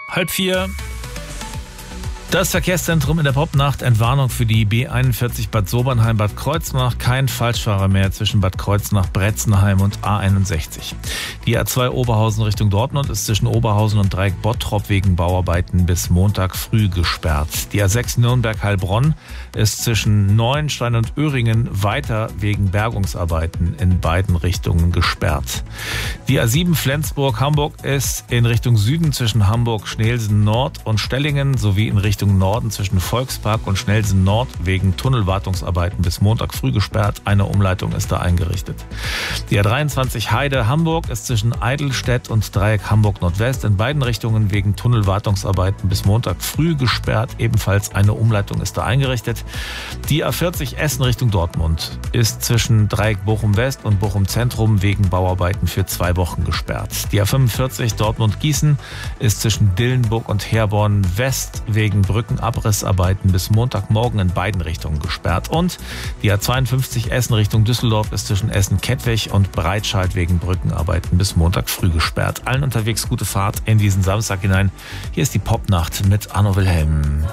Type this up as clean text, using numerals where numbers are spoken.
3:30. Das Verkehrszentrum in der Popnacht. Entwarnung für die B41 Bad Sobernheim-Bad Kreuznach. Kein Falschfahrer mehr zwischen Bad Kreuznach-Bretzenheim und A61. Die A2 Oberhausen Richtung Dortmund ist zwischen Oberhausen und Dreieck Bottrop wegen Bauarbeiten bis Montag früh gesperrt. Die A6 Nürnberg-Heilbronn ist zwischen Neuenstein und Öhringen weiter wegen Bergungsarbeiten in beiden Richtungen gesperrt. Die A7 Flensburg-Hamburg ist in Richtung Süden zwischen Hamburg-Schnelsen-Nord und Stellingen sowie in Richtung Norden zwischen Volkspark und Schnelsen Nord wegen Tunnelwartungsarbeiten bis Montag früh gesperrt. Eine Umleitung ist da eingerichtet. Die A23 Heide Hamburg ist zwischen Eidelstedt und Dreieck Hamburg Nordwest in beiden Richtungen wegen Tunnelwartungsarbeiten bis Montag früh gesperrt. Ebenfalls eine Umleitung ist da eingerichtet. Die A40 Essen Richtung Dortmund ist zwischen Dreieck Bochum West und Bochum Zentrum wegen Bauarbeiten für 2 Wochen gesperrt. Die A45 Dortmund Gießen ist zwischen Dillenburg und Herborn West wegen Brückenabrissarbeiten bis Montagmorgen in beiden Richtungen gesperrt. Und die A52 Essen Richtung Düsseldorf ist zwischen Essen-Kettwig und Breitscheid wegen Brückenarbeiten bis Montag früh gesperrt. Allen unterwegs gute Fahrt in diesen Samstag hinein. Hier ist die Popnacht mit Arno Wilhelm.